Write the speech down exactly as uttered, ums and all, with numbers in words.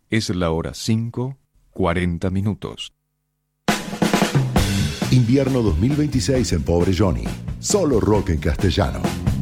Es la hora cinco, cuarenta minutos. Invierno dos mil veintiséis en Pobre Johnny. Solo rock en castellano.